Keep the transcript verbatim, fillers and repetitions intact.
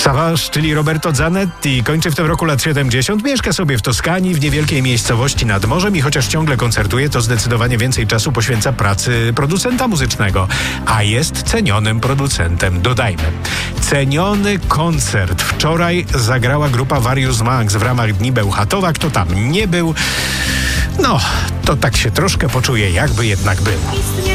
Savage, czyli Roberto Zanetti, kończy w tym roku lat siedemdziesiąt. Mieszka sobie w Toskanii, w niewielkiej miejscowości nad morzem i chociaż ciągle koncertuje, to zdecydowanie więcej czasu poświęca pracy producenta muzycznego. A jest cenionym producentem, dodajmy. Ceniony koncert. Wczoraj zagrała grupa Various Max w ramach Dni Bełchatowa. Kto tam nie był, no, to tak się troszkę poczuje, jakby jednak był.